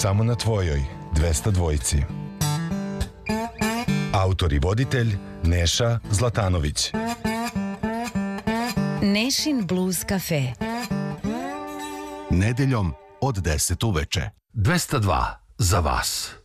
samo na tvojoj 202. Autor i voditelj Neša Zlatanović. Nešin Blues Cafe. Nedeljom od 10 uveče. 202 za vas.